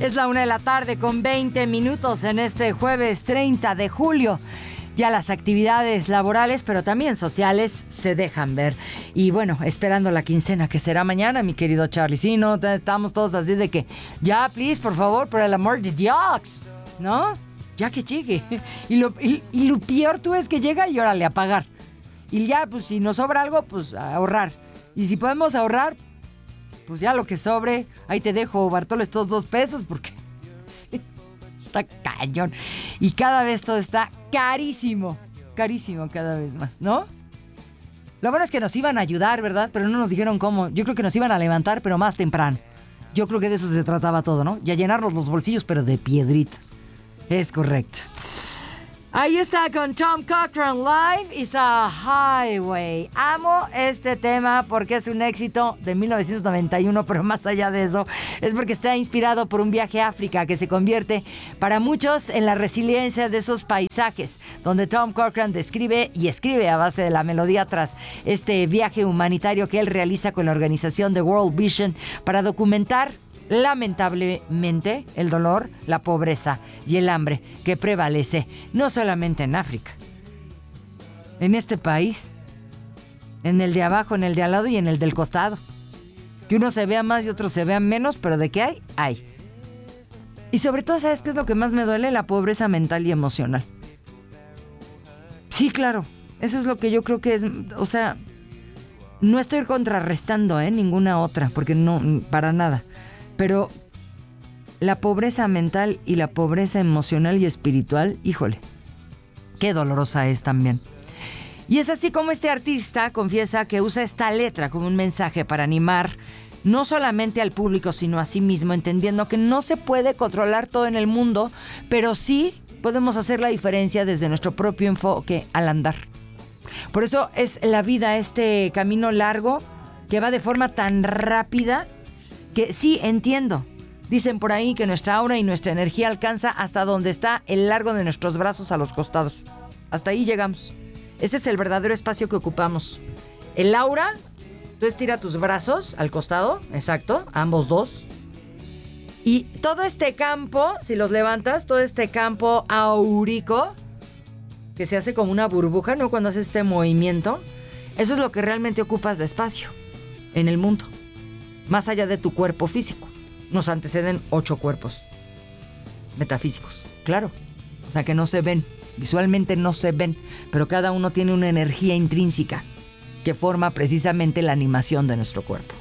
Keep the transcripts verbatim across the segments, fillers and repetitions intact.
Es la una de la tarde con veinte minutos en este jueves treinta de julio. Ya las actividades laborales, pero también sociales, se dejan ver. Y bueno, esperando la quincena que será mañana, mi querido Charlie. Sí, no, estamos todos así de que, ya, please, por favor, por el amor de Dios, ¿no? Ya que llegue. Y lo, y, y lo peor tú es que llega y órale, a pagar. Y ya, pues si nos sobra algo, pues a ahorrar. Y si podemos ahorrar, pues ya lo que sobre, ahí te dejo, Bartolo, estos dos pesos, porque sí, está cañón. Y cada vez todo está carísimo, carísimo cada vez más, ¿no? Lo bueno es que nos iban a ayudar, ¿verdad? Pero no nos dijeron cómo. Yo creo que nos iban a levantar, pero más temprano. Yo creo que de eso se trataba todo, ¿no? Y a llenarnos los bolsillos, pero de piedritas. Es correcto. Ahí está con Tom Cochrane, Life is a Highway. Amo este tema porque es un éxito de mil novecientos noventa y uno, pero más allá de eso, es porque está inspirado por un viaje a África que se convierte para muchos en la resiliencia de esos paisajes, donde Tom Cochrane describe y escribe a base de la melodía tras este viaje humanitario que él realiza con la organización de World Vision para documentar lamentablemente el dolor, la pobreza y el hambre que prevalece no solamente en África, en este país, en el de abajo, en el de al lado y en el del costado. Que uno se vea más y otro se vea menos, pero de qué hay, hay. Y sobre todo, ¿sabes qué es lo que más me duele? La pobreza mental y emocional. Sí, claro, eso es lo que yo creo que es, o sea, no estoy contrarrestando, ¿eh? Ninguna otra, porque no, para nada. Pero la pobreza mental y la pobreza emocional y espiritual, híjole, qué dolorosa es también. Y es así como este artista confiesa que usa esta letra como un mensaje para animar no solamente al público, sino a sí mismo, entendiendo que no se puede controlar todo en el mundo, pero sí podemos hacer la diferencia desde nuestro propio enfoque al andar. Por eso es la vida este camino largo que va de forma tan rápida que sí, entiendo. Dicen por ahí que nuestra aura y nuestra energía alcanza hasta donde está el largo de nuestros brazos a los costados. Hasta ahí llegamos. Ese es el verdadero espacio que ocupamos. El aura, tú estira tus brazos al costado, exacto, ambos dos. Y todo este campo, si los levantas, todo este campo áurico, que se hace como una burbuja, ¿no? Cuando haces este movimiento, eso es lo que realmente ocupas de espacio en el mundo. Más allá de tu cuerpo físico. Nos anteceden ocho cuerpos metafísicos, claro. O sea que no se ven, visualmente no se ven, pero cada uno tiene una energía intrínseca que forma precisamente la animación de nuestro cuerpo.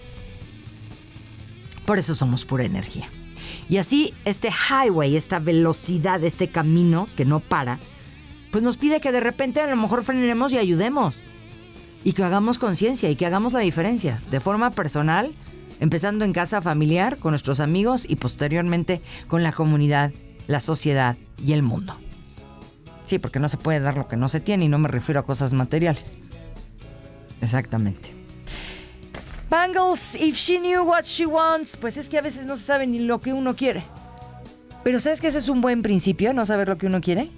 Por eso somos pura energía. Y así este highway, esta velocidad, este camino que no para, pues nos pide que de repente a lo mejor frenemos y ayudemos. Y que hagamos conciencia y que hagamos la diferencia de forma personal, empezando en casa familiar, con nuestros amigos y posteriormente con la comunidad, la sociedad y el mundo. Sí, porque no se puede dar lo que no se tiene y no me refiero a cosas materiales. Exactamente. Bangles, if she knew what she wants, pues es que a veces no se sabe ni lo que uno quiere. Pero ¿sabes que ese es un buen principio, no saber lo que uno quiere?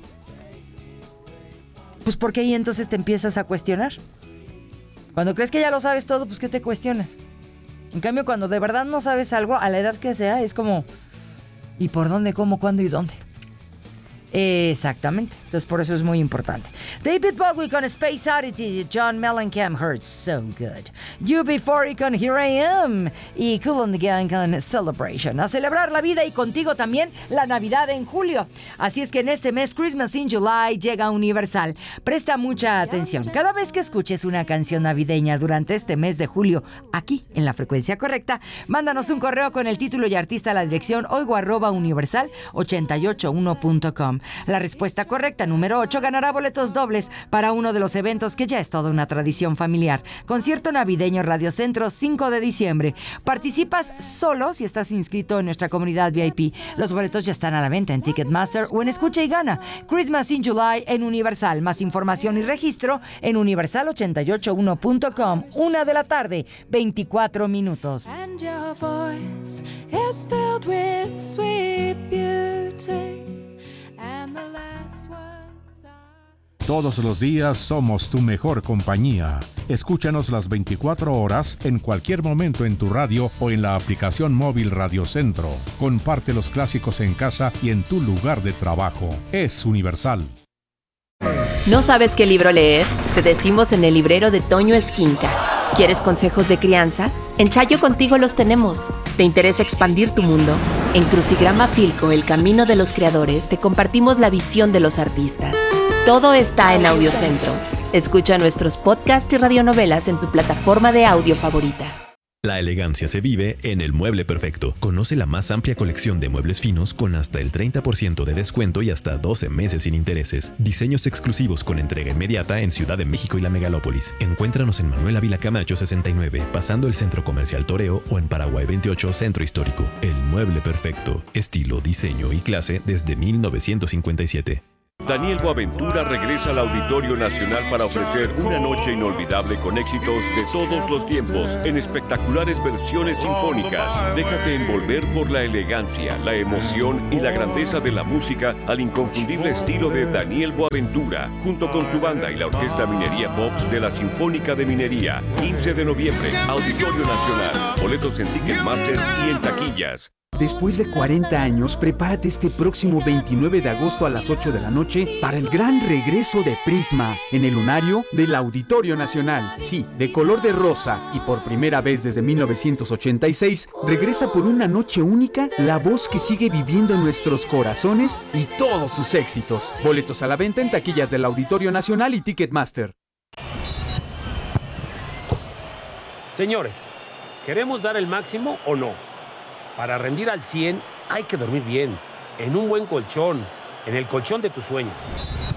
Pues porque ahí entonces te empiezas a cuestionar. Cuando crees que ya lo sabes todo, pues ¿qué te cuestionas? En cambio, cuando de verdad no sabes algo, a la edad que sea, es como, ¿y por dónde, cómo, cuándo y dónde? Exactamente. Entonces, por eso es muy importante. David Bowie con Space Oddity, John Mellencamp, Hurts So Good. U B cuarenta con Here I Am y Kool and the Gang con Celebration. A celebrar la vida y contigo también la Navidad en julio. Así es que en este mes, Christmas in July, llega Universal. Presta mucha atención. Cada vez que escuches una canción navideña durante este mes de julio, aquí en la frecuencia correcta, mándanos un correo con el título y artista a la dirección oigo arroba universal ochenta y ocho uno punto com. La respuesta correcta, número ocho, ganará boletos dobles para uno de los eventos que ya es toda una tradición familiar. Concierto navideño Radio Centro, cinco de diciembre. Participas solo si estás inscrito en nuestra comunidad V I P. Los boletos ya están a la venta en Ticketmaster o en Escucha y Gana. Christmas in July en Universal. Más información y registro en universal ochenta y ocho uno punto com. Una de la tarde, veinticuatro minutos. And your voice is filled with sweet beauty. And the last words are... Todos los días somos tu mejor compañía. Escúchanos las veinticuatro horas en cualquier momento en tu radio o en la aplicación móvil Radio Centro. Comparte los clásicos en casa y en tu lugar de trabajo. Es universal. ¿No sabes qué libro leer? Te decimos en el librero de Toño Esquinca. ¿Quieres consejos de crianza? En Chayo contigo los tenemos. ¿Te interesa expandir tu mundo? En Crucigrama Filco, El Camino de los Creadores, te compartimos la visión de los artistas. Todo está en Audiocentro. Escucha nuestros podcasts y radionovelas en tu plataforma de audio favorita. La elegancia se vive en El Mueble Perfecto. Conoce la más amplia colección de muebles finos con hasta el treinta por ciento de descuento y hasta doce meses sin intereses. Diseños exclusivos con entrega inmediata en Ciudad de México y la Megalópolis. Encuéntranos en Manuel Ávila Camacho sesenta y nueve, pasando el Centro Comercial Toreo, o en Paraguay veintiocho, Centro Histórico. El Mueble Perfecto. Estilo, diseño y clase desde mil novecientos cincuenta y siete. Daniel Boaventura regresa al Auditorio Nacional para ofrecer una noche inolvidable con éxitos de todos los tiempos en espectaculares versiones sinfónicas. Déjate envolver por la elegancia, la emoción y la grandeza de la música al inconfundible estilo de Daniel Boaventura, junto con su banda y la Orquesta Minería Pops de la Sinfónica de Minería. quince de noviembre, Auditorio Nacional. Boletos en Ticketmaster y en taquillas. Después de cuarenta años, prepárate este próximo veintinueve de agosto a las ocho de la noche para el gran regreso de Prisma en el lunario del Auditorio Nacional. Sí, de color de rosa y por primera vez desde mil novecientos ochenta y seis, regresa por una noche única la voz que sigue viviendo en nuestros corazones y todos sus éxitos. Boletos a la venta en taquillas del Auditorio Nacional y Ticketmaster. Señores, ¿queremos dar el máximo o no? Para rendir al cien hay que dormir bien, en un buen colchón, en el colchón de tus sueños.